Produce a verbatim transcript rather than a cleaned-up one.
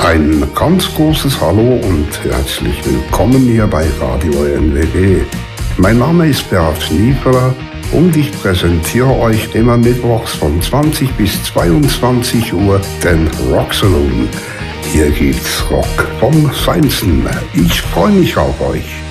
Ein ganz großes Hallo und herzlich willkommen hier bei Radio N W G. Mein Name ist Beat Schnieferer und ich präsentiere euch immer mittwochs von zwanzig bis zweiundzwanzig Uhr den Rock Saloon. Hier gibt's Rock vom Feinsten. Ich freue mich auf euch.